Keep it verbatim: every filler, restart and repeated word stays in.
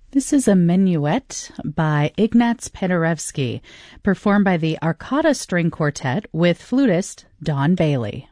This is a minuet by Ignaz Paderewski, performed by the Arcata String Quartet with flutist Don Bailey.